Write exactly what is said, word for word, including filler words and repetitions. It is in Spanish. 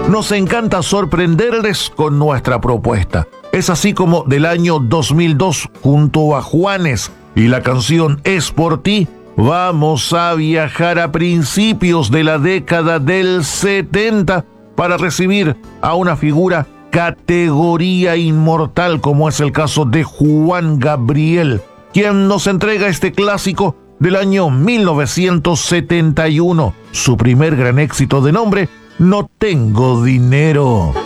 Nos encanta sorprenderles con nuestra propuesta. Es así como del año dos mil dos, junto a Juanes y la canción Es por ti, vamos a viajar a principios de la década del setenta para recibir a una figura categoría inmortal como es el caso de Juan Gabriel, quien nos entrega este clásico del año mil novecientos setenta y uno, su primer gran éxito de nombre, No tengo dinero.